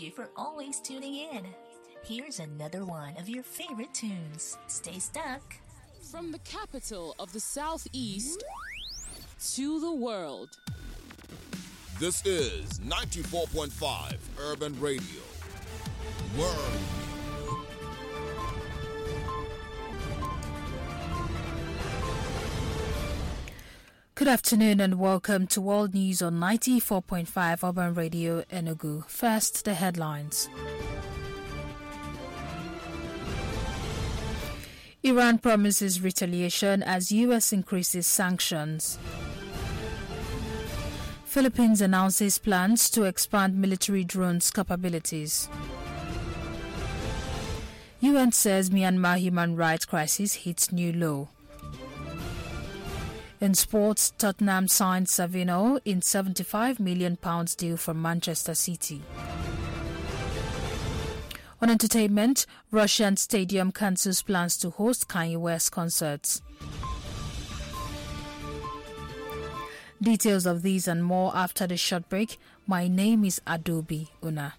you for always tuning in. Here's another one of your favorite tunes. Stay stuck. From the capital of the Southeast to the world. This is 94.5 Urban Radio. World. Good afternoon and welcome to World News on 94.5 Urban Radio Enugu. First, the headlines. Iran promises retaliation as U.S. increases sanctions. Philippines announces plans to expand military drones capabilities. UN says Myanmar human rights crisis hits new low. In sports, Tottenham signed Savino in £75 million deal from Manchester City. On entertainment, Russian Stadium cancels plans to host Kanye West concerts. Details of these and more after the short break. My name is Adobe Una.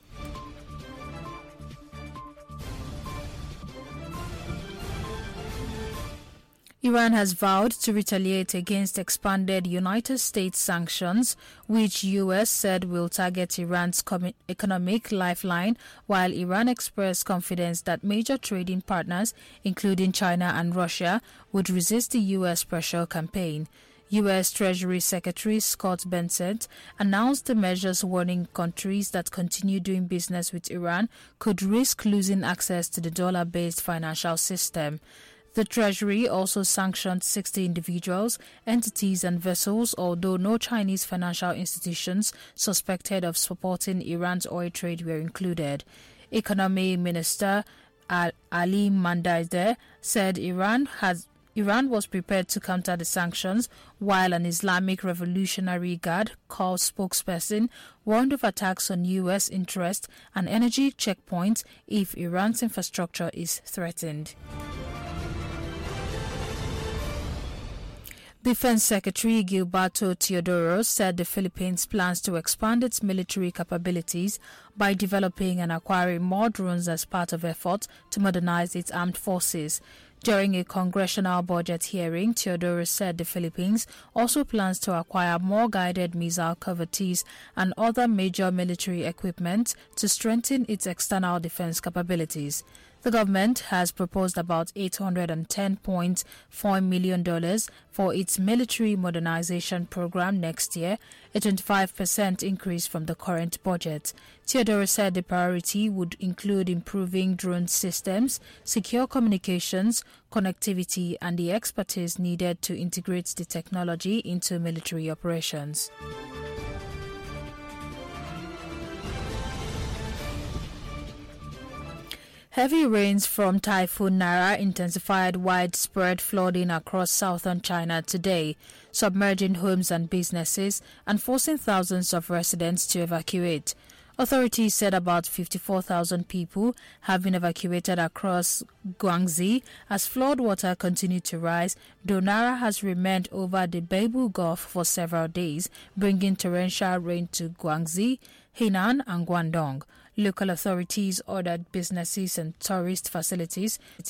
Iran has vowed to retaliate against expanded United States sanctions, which U.S. said will target Iran's economic lifeline, while Iran expressed confidence that major trading partners, including China and Russia, would resist the U.S. pressure campaign. U.S. Treasury Secretary Scott Bessent announced the measures warning countries that continue doing business with Iran could risk losing access to the dollar-based financial system. The Treasury also sanctioned 60 individuals, entities and vessels, although no Chinese financial institutions suspected of supporting Iran's oil trade were included. Economy Minister Ali Mandadeh said Iran was prepared to counter the sanctions, while an Islamic Revolutionary Guard Corps spokesperson warned of attacks on U.S. interests and energy checkpoints if Iran's infrastructure is threatened. Defense Secretary Gilberto Teodoro said the Philippines plans to expand its military capabilities by developing and acquiring more drones as part of efforts to modernize its armed forces. During a congressional budget hearing, Teodoro said the Philippines also plans to acquire more guided missile corvettes and other major military equipment to strengthen its external defense capabilities. The government has proposed about $810.4 million for its military modernization program next year, a 25% increase from the current budget. Teodoro said the priority would include improving drone systems, secure communications, connectivity, and the expertise needed to integrate the technology into military operations. Heavy rains from Typhoon Nara intensified widespread flooding across southern China today, submerging homes and businesses and forcing thousands of residents to evacuate. Authorities said about 54,000 people have been evacuated across Guangxi as floodwater continued to rise, though Nara has remained over the Beibu Gulf for several days, bringing torrential rain to Guangxi, Henan and Guangdong. Local authorities ordered businesses and tourist facilities